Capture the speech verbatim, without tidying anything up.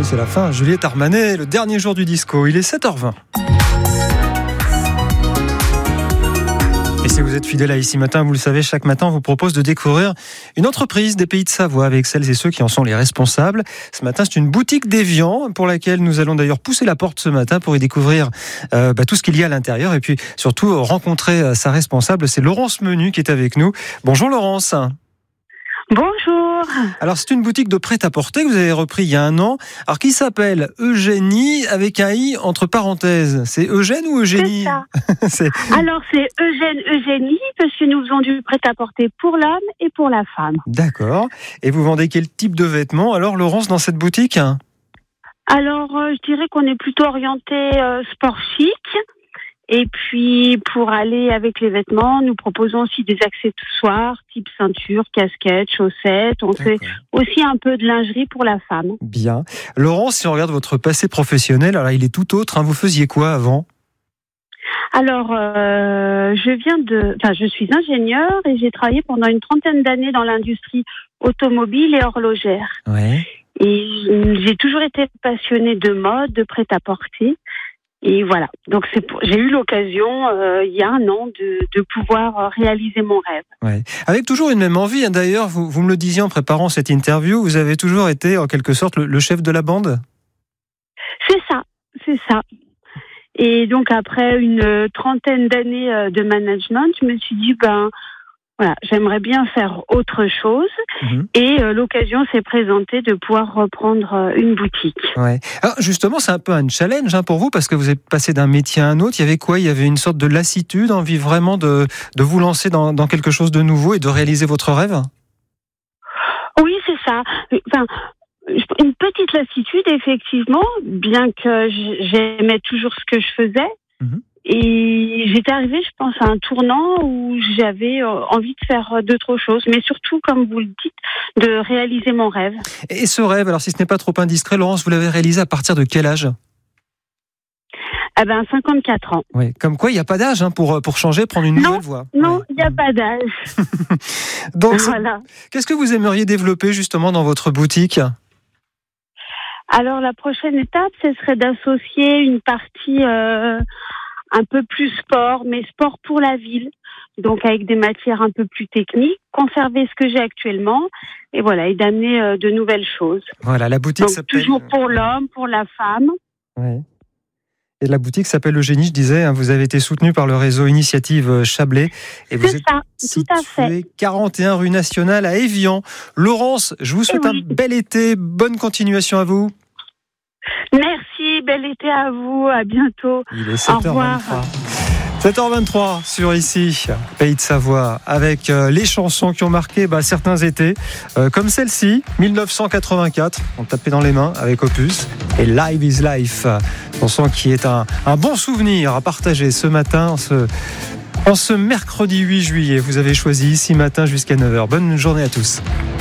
oui, c'est la fin. Juliette Armanet, le dernier jour du disco. Il est sept heures vingt. Et si vous êtes fidèle à Ici Matin, vous le savez, chaque matin, on vous propose de découvrir une entreprise des Pays de Savoie avec celles et ceux qui en sont les responsables. Ce matin, c'est une boutique d'Évian pour laquelle nous allons d'ailleurs pousser la porte ce matin pour y découvrir euh, bah, tout ce qu'il y a à l'intérieur et puis surtout rencontrer euh, sa responsable. C'est Laurence Menu qui est avec nous. Bonjour Laurence. Bonjour. Alors c'est une boutique de prêt-à-porter que vous avez repris il y a un an. Alors qui s'appelle Eugénie avec un i entre parenthèses. C'est Eugène ou Eugénie? C'est ça. c'est... Alors c'est Eugène, Eugénie parce que nous faisons du prêt-à-porter pour l'homme et pour la femme. D'accord. Et vous vendez quel type de vêtements alors Laurence dans cette boutique? Alors euh, je dirais qu'on est plutôt orienté euh, sport chic. Et puis, pour aller avec les vêtements, nous proposons aussi des accessoires, type ceinture, casquette, chaussettes. On D'accord. fait aussi un peu de lingerie pour la femme. Bien. Laurence, si on regarde votre passé professionnel, alors il est tout autre. Hein. Vous faisiez quoi avant ? Alors, euh, je viens de, enfin, je suis ingénieure et j'ai travaillé pendant une trentaine d'années dans l'industrie automobile et horlogère. Ouais. Et j'ai toujours été passionnée de mode, de prêt-à-porter. Et voilà, donc c'est pour, j'ai eu l'occasion euh, il y a un an de, de pouvoir réaliser mon rêve. Ouais. Avec toujours une même envie, hein, d'ailleurs, vous, vous me le disiez en préparant cette interview, vous avez toujours été en quelque sorte le, le chef de la bande ? C'est ça, c'est ça. Et donc après une trentaine d'années de management, je me suis dit, ben voilà, j'aimerais bien faire autre chose. Mmh. Et euh, l'occasion s'est présentée de pouvoir reprendre euh, une boutique. Ouais. Alors justement, c'est un peu un challenge hein, pour vous parce que vous êtes passé d'un métier à un autre. Il y avait quoi ? Il y avait une sorte de lassitude, envie vraiment de, de vous lancer dans, dans quelque chose de nouveau et de réaliser votre rêve ? Oui, c'est ça. Enfin, une petite lassitude, effectivement, bien que j'aimais toujours ce que je faisais. Mmh. Et j'étais arrivée, je pense, à un tournant où j'avais envie de faire d'autres choses, mais surtout, comme vous le dites, de réaliser mon rêve. Et ce rêve, alors si ce n'est pas trop indiscret, Laurence, vous l'avez réalisé à partir de quel âge ? Eh ben, cinquante-quatre ans. Oui, comme quoi il n'y a pas d'âge hein, pour, pour changer, prendre une non, nouvelle voie. Non, il ouais. n'y a pas d'âge. Donc, voilà. Qu'est-ce que vous aimeriez développer justement dans votre boutique ? Alors, la prochaine étape, ce serait d'associer une partie... Euh, un peu plus sport, mais sport pour la ville. Donc avec des matières un peu plus techniques, conserver ce que j'ai actuellement, et voilà, et d'amener euh, de nouvelles choses. Voilà, la boutique Donc, s'appelle... toujours pour l'homme, pour la femme. Ouais. Et la boutique s'appelle Eugénie, je disais, hein, vous avez été soutenu par le réseau Initiative Chablais. Et vous C'est êtes ça, tout à fait. quarante et un rue Nationale à Évian. Laurence, je vous souhaite oui. un bel été, bonne continuation à vous. Merci, bel été à vous, à bientôt. Il est sept heures vingt-trois. sept heures vingt-trois sur Ici, Pays de Savoie, avec euh, les chansons qui ont marqué bah, certains étés, euh, comme celle-ci, dix-neuf cent quatre-vingt-quatre, on tapait dans les mains avec Opus, et Live is Life, chanson qui est un, un bon souvenir à partager ce matin, en ce, en ce mercredi huit juillet. Vous avez choisi Ici Matin jusqu'à neuf heures. Bonne journée à tous.